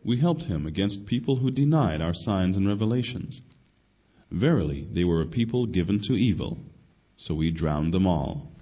we helped him against people who denied our signs and revelations. Verily, they were a people given to evil, so we drowned them all.